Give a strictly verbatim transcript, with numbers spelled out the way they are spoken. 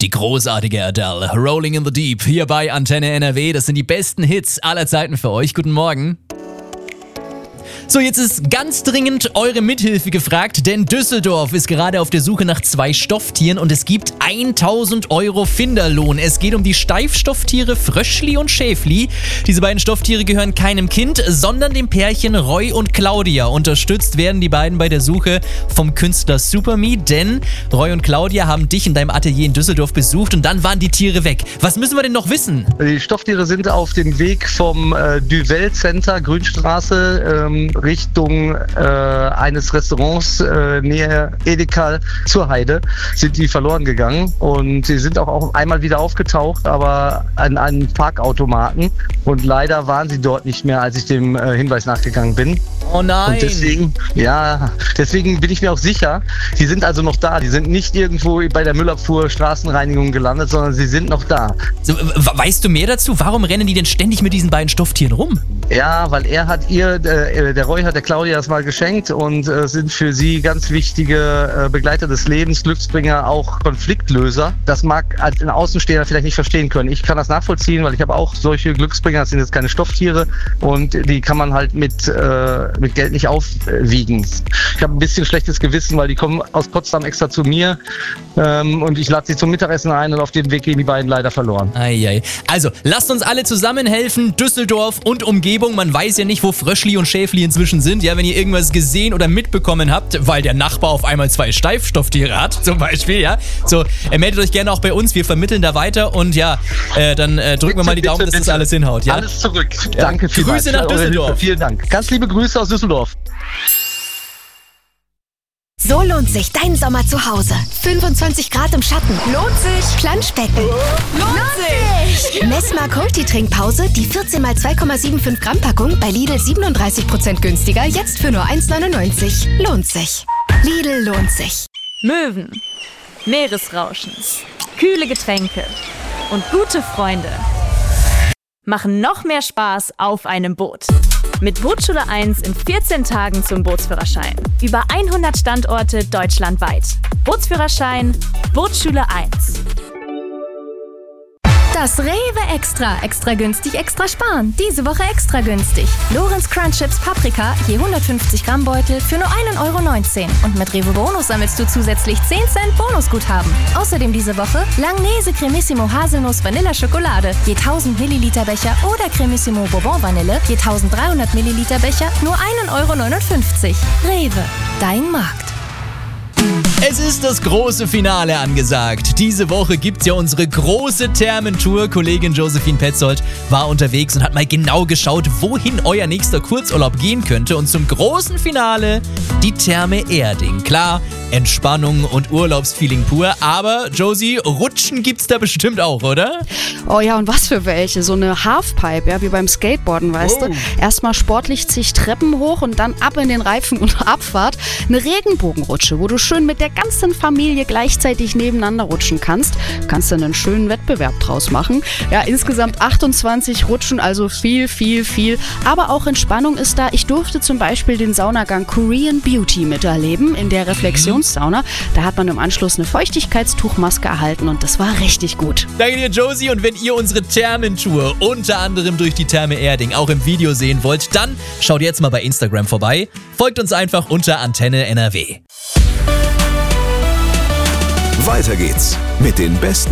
Die großartige Adele, Rolling in the Deep, hier bei Antenne N R W. Das sind die besten Hits aller Zeiten für euch. Guten Morgen. So, jetzt ist ganz dringend eure Mithilfe gefragt, denn Düsseldorf ist gerade auf der Suche nach zwei Stofftieren und es gibt tausend Euro Finderlohn. Es geht um die Steifstofftiere Fröschli und Schäfli. Diese beiden Stofftiere gehören keinem Kind, sondern dem Pärchen Roy und Claudia. Unterstützt werden die beiden bei der Suche vom Künstler Superme, denn Roy und Claudia haben dich in deinem Atelier in Düsseldorf besucht und dann waren die Tiere weg. Was müssen wir denn noch wissen? Die Stofftiere sind auf dem Weg vom äh, Duvel Center, Grünstraße, ähm, Richtung äh, eines Restaurants äh, näher Edeka zur Heide sind die verloren gegangen und sie sind auch, auch einmal wieder aufgetaucht, aber an einem Parkautomaten und leider waren sie dort nicht mehr, als ich dem äh, Hinweis nachgegangen bin. Oh nein! Und deswegen, ja, deswegen bin ich mir auch sicher, die sind also noch da. Die sind nicht irgendwo bei der Müllabfuhr, Straßenreinigung gelandet, sondern sie sind noch da. So, weißt du mehr dazu? Warum rennen die denn ständig mit diesen beiden Stofftieren rum? Ja, weil er hat ihr, äh, der Roy hat der Claudia das mal geschenkt und äh, sind für sie ganz wichtige äh, Begleiter des Lebens, Glücksbringer, auch Konfliktlöser. Das mag als ein Außenstehender vielleicht nicht verstehen können. Ich kann das nachvollziehen, weil ich habe auch solche Glücksbringer, das sind jetzt keine Stofftiere und die kann man halt mit, äh, mit Geld nicht aufwiegen. Ich habe ein bisschen schlechtes Gewissen, weil die kommen aus Potsdam extra zu mir ähm, und ich lade sie zum Mittagessen ein und auf dem Weg gehen die beiden leider verloren. Eieiei. Also, lasst uns alle zusammen helfen, Düsseldorf und Umgebung. Man weiß ja nicht, wo Fröschli und Schäfli inzwischen sind. Ja, wenn ihr irgendwas gesehen oder mitbekommen habt, weil der Nachbar auf einmal zwei Steifstofftiere hat, zum Beispiel, ja. So, äh, meldet euch gerne auch bei uns, wir vermitteln da weiter und ja, äh, dann äh, drücken wir mal die Daumen, bitte, dass bitte. Das alles hinhaut. Ja? Alles zurück. Ja. Danke vielmals. Grüße nach Düsseldorf. Vielen Dank. Ganz liebe Grüße aus Düsseldorf. So lohnt sich dein Sommer zu Hause. fünfundzwanzig Grad im Schatten. Lohnt sich. Planschbecken. Lohnt sich. Messmer Multi-Trinkpause, die vierzehn mal zwei Komma fünfundsiebzig Gramm Packung bei Lidl siebenunddreißig Prozent günstiger, jetzt für nur eins neunundneunzig. Lohnt sich. Lidl lohnt sich. Möwen, Meeresrauschen, kühle Getränke und gute Freunde machen noch mehr Spaß auf einem Boot. Mit Bootsschule eins in vierzehn Tagen zum Bootsführerschein. Über hundert Standorte deutschlandweit. Bootsführerschein, Bootsschule eins. Das Rewe Extra. Extra günstig, extra sparen. Diese Woche extra günstig. Lorenz Crunch Chips Paprika, je hundertfünfzig Gramm Beutel für nur ein Euro neunzehn. Und mit Rewe Bonus sammelst du zusätzlich zehn Cent Bonusguthaben. Außerdem diese Woche Langnese Cremissimo Haselnuss Vanilla Schokolade, je tausend Milliliter Becher oder Cremissimo Bourbon Vanille, je dreizehnhundert Milliliter Becher, nur ein Euro neunundfünfzig. Rewe, dein Markt. Es ist das große Finale angesagt. Diese Woche gibt's ja unsere große Thermentour. Kollegin Josephine Petzold war unterwegs und hat mal genau geschaut, wohin euer nächster Kurzurlaub gehen könnte. Und zum großen Finale die Therme Erding. Klar, Entspannung und Urlaubsfeeling pur. Aber Josie, Rutschen gibt's da bestimmt auch, oder? Oh ja, und was für welche? So eine Halfpipe, ja, wie beim Skateboarden, weißt oh. du? Erstmal sportlich zig Treppen hoch und dann ab in den Reifen und Abfahrt. Eine Regenbogenrutsche, wo du schön mit der ganzen Familie gleichzeitig nebeneinander rutschen kannst. Kannst dann einen schönen Wettbewerb draus machen. Ja, insgesamt achtundzwanzig Rutschen, also viel, viel, viel. Aber auch Entspannung ist da. Ich durfte zum Beispiel den Saunagang Korean Beauty miterleben in der Reflexionssauna. Da hat man im Anschluss eine Feuchtigkeitstuchmaske erhalten und das war richtig gut. Danke dir, Josie. Und wenn ihr unsere Thermentour unter anderem durch die Therme Erding auch im Video sehen wollt, dann schaut jetzt mal bei Instagram vorbei. Folgt uns einfach unter Antenne N R W. Weiter geht's mit den besten